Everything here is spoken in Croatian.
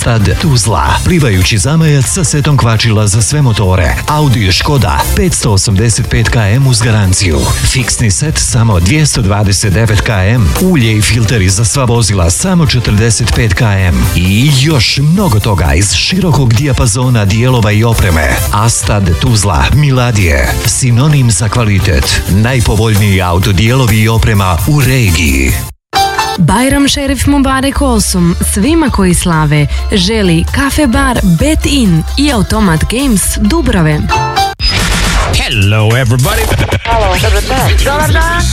Astad Tuzla. Plivajući zamajac sa setom kvačila za sve motore. Audi Škoda 585 km uz garanciju. Fiksni set samo 229 km. Ulje i filteri za sva vozila samo 45 km. I još mnogo toga iz širokog dijapazona dijelova i opreme. Astad Tuzla Miladije. Sinonim za kvalitet. Najpovoljniji autodijelovi i oprema u regiji. Bajram Šerif Mubarek Olsum svima koji slave želi Kafe Bar Bet In i Automat Games Dubrave. Hello everybody. Halo, dobar dan. Dobar dan.